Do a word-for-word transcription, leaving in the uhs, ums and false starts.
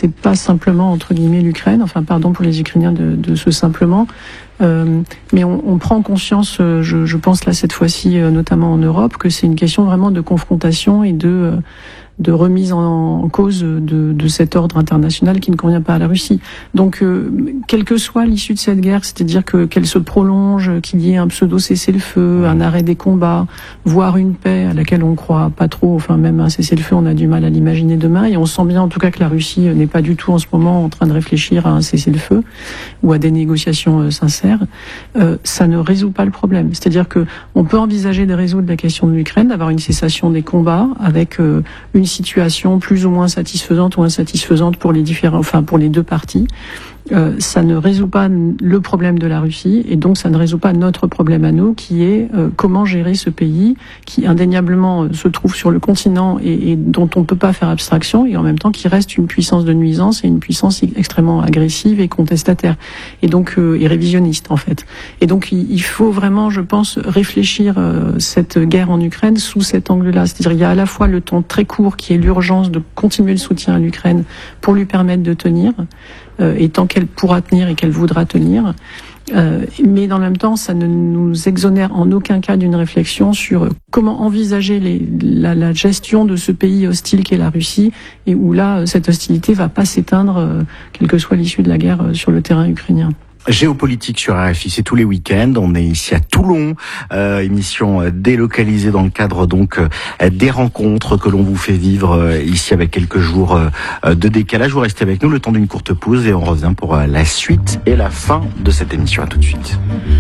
c'est pas simplement entre guillemets l'Ukraine. Enfin, pardon pour les Ukrainiens de, de ce simplement. Euh, mais on, on prend conscience, je, je pense là cette fois-ci, notamment en Europe, que c'est une question vraiment de confrontation et de de remise en cause de, de cet ordre international qui ne convient pas à la Russie. Donc, euh, quelle que soit l'issue de cette guerre, c'est-à-dire que qu'elle se prolonge, qu'il y ait un pseudo cessez-le-feu, un arrêt des combats, voire une paix à laquelle on croit pas trop, enfin même un cessez-le-feu, on a du mal à l'imaginer demain, et on sent bien en tout cas que la Russie n'est pas du tout en ce moment en train de réfléchir à un cessez-le-feu ou à des négociations euh, sincères. Euh, ça ne résout pas le problème. C'est-à-dire que on peut envisager de résoudre la question de l'Ukraine, d'avoir une cessation des combats avec euh, une situation plus ou moins satisfaisante ou insatisfaisante pour les différents, enfin pour les deux parties. Euh, ça ne résout pas le problème de la Russie et donc ça ne résout pas notre problème à nous qui est euh, comment gérer ce pays qui indéniablement euh, se trouve sur le continent et, et dont on ne peut pas faire abstraction et en même temps qui reste une puissance de nuisance et une puissance extrêmement agressive et contestataire et donc euh, et révisionniste en fait. Et donc il, il faut vraiment, je pense, réfléchir euh, cette guerre en Ukraine sous cet angle-là. C'est-à-dire il y a à la fois le temps très court qui est l'urgence de continuer le soutien à l'Ukraine pour lui permettre de tenir. Euh, et tant qu'elle pourra tenir et qu'elle voudra tenir. Euh, mais dans le même temps, ça ne nous exonère en aucun cas d'une réflexion sur comment envisager les, la, la gestion de ce pays hostile qu'est la Russie et où là, cette hostilité va pas s'éteindre, euh, quelle que soit l'issue de la guerre euh, sur le terrain ukrainien. Géopolitique sur R F I, c'est tous les week-ends. On est ici à Toulon, euh, émission délocalisée dans le cadre donc euh, des rencontres que l'on vous fait vivre euh, ici avec quelques jours euh, de décalage. Vous restez avec nous le temps d'une courte pause et on revient pour euh, la suite et la fin de cette émission. À tout de suite.